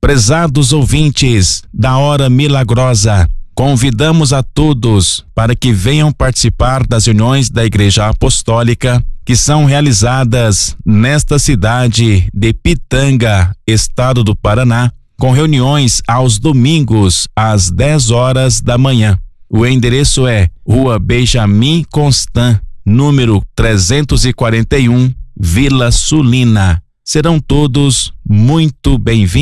Prezados ouvintes da Hora Milagrosa, convidamos a todos para que venham participar das reuniões da Igreja Apostólica que são realizadas nesta cidade de Pitanga, estado do Paraná, com reuniões aos domingos às 10 horas da manhã. O endereço é Rua Benjamin Constant, número 341, Vila Sulina. Serão todos muito bem-vindos.